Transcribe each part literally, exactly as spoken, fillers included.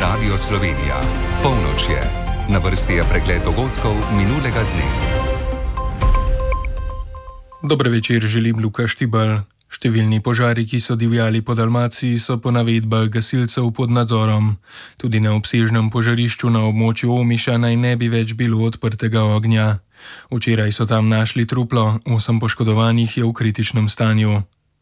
Radio Slovenija. Polnoč je. Na vrsti je pregled dogodkov minulega dne. Dober večer, želim Luka Štibal. Številni požari, ki so divjali po Dalmaciji, so po navedbah gasilcev pod nadzorom. Tudi na obsežnem požarišču na območju Omiša naj ne bi več bilo odprtega ognja. Včeraj so tam našli truplo, osem poškodovanih je v kritičnem stanju.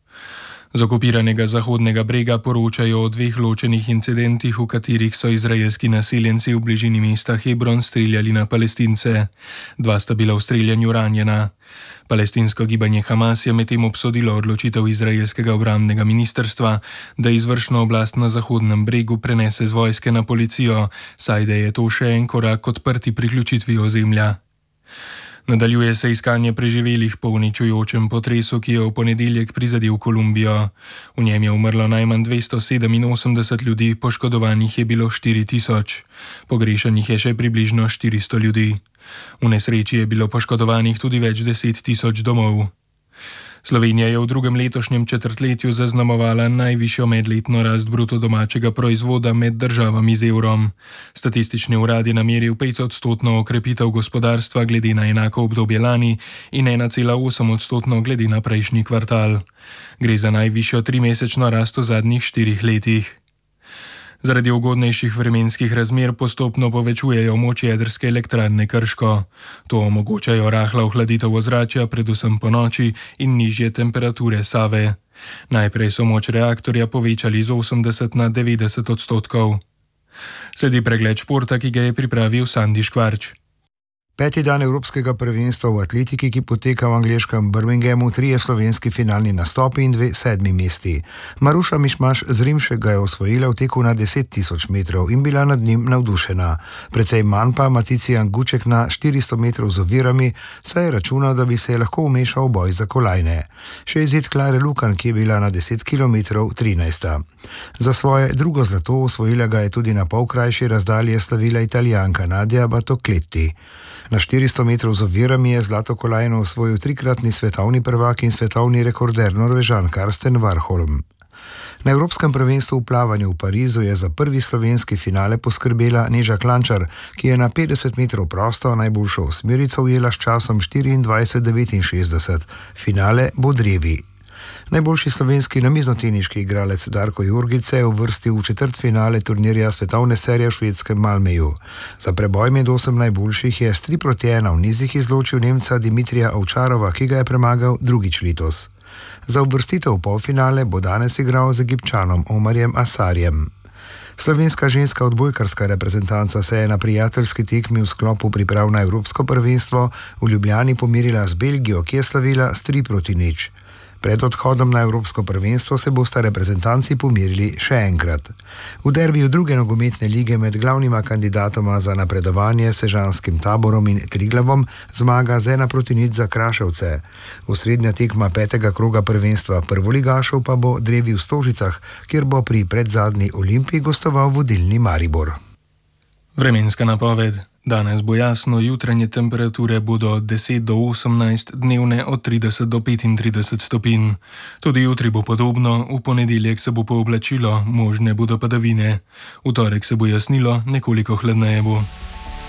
Z okupiranega Zahodnega brega poročajo o dveh ločenih incidentih, v katerih so izraelski naseljenci v bližini mesta Hebron streljali na Palestince. Dva sta bila v streljanju ranjena. Palestinsko gibanje Hamas je medtem obsodilo odločitev izraelskega obrambnega ministrstva, da izvršno oblast na Zahodnem bregu prenese z vojske na policijo, saj da je to še en korak k odprti priključitvi ozemlja. Nadaljuje se iskanje preživelih po uničujočem potresu, ki je v ponedeljek prizadel Kolumbijo. V njem je umrlo najmanj dvesto sedeminosemdeset ljudi, poškodovanih je bilo štiri tisoč. Pogrešanih je še približno štiristo ljudi. V nesreči je bilo poškodovanih tudi več deset tisoč domov. Slovenija je v drugem letošnjem četrtletju zaznamovala najvišjo medletno rast bruto domačega proizvoda med državami z evrom. Statistični urad je nameril petodstotno okrepitev gospodarstva glede na enako obdobje lani in ena cela osem odstotno glede na prejšnji kvartal. Gre za najvišjo trimesečno rast v zadnjih štirih letih. Zaradi ugodnejših vremenskih razmer postopno povečujejo moč jedrske elektrarne Krško. To omogočajo rahla ohladitev ozračja, predvsem po noči, in nižje temperature Save. Najprej so moč reaktorja povečali z osemdeset na devetdeset odstotkov. Sledi pregled športa, ki ga je pripravil Sandi Škvarč. Peti dan Evropskega prvenstva v atletiki, ki poteka v angleškem Birminghamu, trije slovenski finalni nastopi in dve sedmi mesti. Maruša Mišmaš z Rimšega je osvojila v teku na deset tisoč metrov in bila nad njim navdušena. Precej manj pa Maticijan Guček na štiristo metrov z ovirami, saj je računal, da bi se lahko vmešal v boj za kolajne. Še izid Klare Lukan, ki je bila na deset kilometrov trinajsta. Za svoje drugo zlato osvojila ga je tudi na pol krajši razdalje slavila Italijanka Nadia Batocletti. Na štiristo metrov z ovirami je zlato kolajno osvojil trikratni svetovni prvak in svetovni rekorder Norvežan Karsten Warholm. Na Evropskem prvenstvu v plavanju v Parizu je za prvi slovenski finale poskrbela Neža Klančar, ki je na petdeset metrov prosto najboljšo osmerico ujela s časom štiriindvajset devetinšestdeset. Finale bo drevi. Najboljši slovenski namiznoteniški igralec Darko Jurgic se je uvrstil v četrtfinale turnirja svetovne serije v švedskem Malmeju. Za preboj med osem najboljših je s tri proti ena v nizih izločil Nemca Dimitrija Ovčarova, ki ga je premagal drugič letos. Za uvrstitev v polfinale bo danes igral z Egipčanom Omarjem Asarjem. Slovenska ženska odbojkarska reprezentanca se je na prijateljski tekmi v sklopu priprav na Evropsko prvenstvo v Ljubljani pomirila z Belgijo, ki je slavila s tri proti nič. Pred odhodom na Evropsko prvenstvo se bosta reprezentanci pomirili še enkrat. V derbiju druge nogometne lige med glavnima kandidatoma za napredovanje Sežanskim Taborom in Triglavom zmaga z ena proti nič za Kraševce. Osrednja tekma petega kroga prvenstva prvoligašev pa bo drevi v Stožicah, kjer bo pri predzadnji Olimpiji gostoval vodilni Maribor. Vremenska napoved. Danes bo jasno, jutranje temperature bodo od deset do osemnajst, dnevne od trideset do petintrideset stopinj. Tudi jutri bo podobno, v ponedeljek se bo pooblačilo, možne bodo padavine. V torek se bo jasnilo, nekoliko hladneje bo.